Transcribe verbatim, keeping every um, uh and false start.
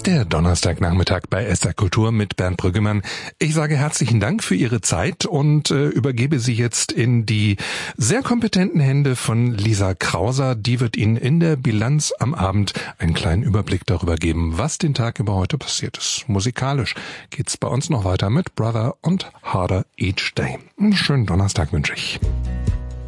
Der Donnerstagnachmittag bei S R Kultur mit Bernd Brüggemann. Ich sage herzlichen Dank für Ihre Zeit und äh, übergebe Sie jetzt in die sehr kompetenten Hände von Lisa Krauser. Die wird Ihnen in der Bilanz am Abend einen kleinen Überblick darüber geben, was den Tag über heute passiert ist. Musikalisch geht's bei uns noch weiter mit Brother und Harder Each Day. Einen schönen Donnerstag wünsche ich.